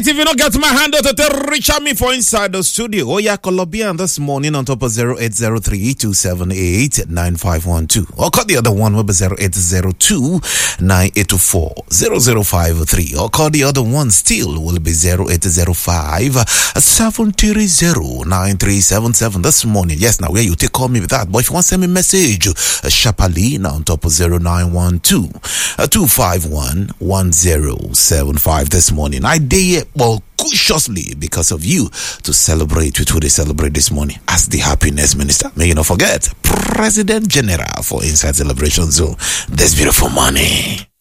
Alright, if you don't get my handle to reach out me for inside the studio. Oh yeah, Colombian this morning on top of 0803-278-9512. Or call the other one will be 0802-9824-0053. Or call the other one still will be 0805-730-9377 this morning. Yes, now where you take call me with that. But if you want to send me a message, Shapalina on top of 0912-251-1075 this morning. I dare well cautiously because of you to celebrate with who they celebrate this morning as the happiness minister. May you not forget, President General for Inside Celebration Zone this beautiful morning.